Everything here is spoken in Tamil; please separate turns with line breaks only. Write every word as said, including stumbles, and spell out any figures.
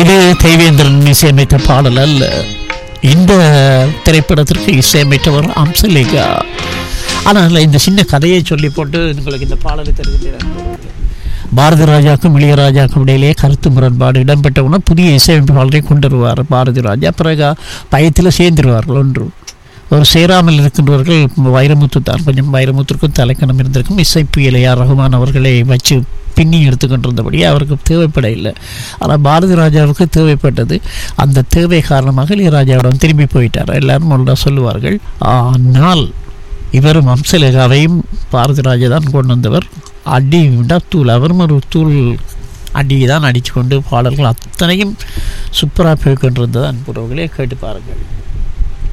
இது தேவேந்திரன் இசையமைத்த பாடல் அல்ல. இந்த திரைப்படத்திற்கு இசையமைத்தவர் அம்சலேகா. ஆனால் இந்த சின்ன கதையை சொல்லி போட்டு உங்களுக்கு இந்த பாடலை தருகின்றேன். பாரதி ராஜாக்கும் இளையராஜாக்கும் இடையிலே கருத்து முரண்பாடு இடம்பெற்றவுடனே புதிய இசையமைப்பாளரை கொண்டு வருவார் பாரதி ராஜா. பிறகு பயத்தில் சேர்ந்துருவார்கள். ஒன்று ஒரு சேராமல் இருக்கின்றவர்கள் வைரமுத்து தான். கொஞ்சம் வைரமுத்திற்கும் தலைக்கணம் இருந்திருக்கும். இசைப்பு இளையா ரகுமான் அவர்களை வச்சு பின்னி எடுத்துக்கொண்டிருந்தபடி அவருக்கு தேவைப்பட இல்லை. ஆனால் பாரதி ராஜாவுக்கு தேவைப்பட்டது. அந்த தேவை காரணமாக இளையராஜாவிடம் திரும்பி போயிட்டார். எல்லாரும் ஒன்றா சொல்லுவார்கள். ஆனால் இவரும் அம்சலேகாவையும் பாரதி ராஜா தான் கொண்டு வந்தவர். அடி விடா தூள், அவரும் ஒரு தூள் அடி தான் அடித்து கொண்டு பாடல்கள் அத்தனையும் சூப்பராக போய்கொண்டிருந்தது. அன்புறவுகளே கேட்டு பாருங்கள்.